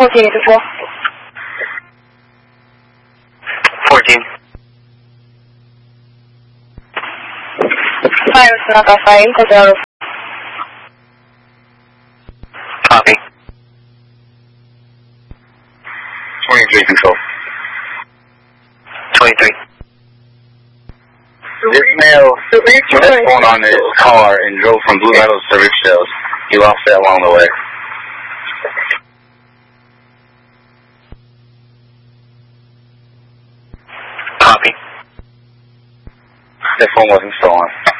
14 to 4. 14. 5 Sonata 5, Hotel. Copy. 23 control. 23. This male put his phone on his car and drove from Blue Meadows to Richdale. He lost it along the way. Copy. That phone wasn't stolen.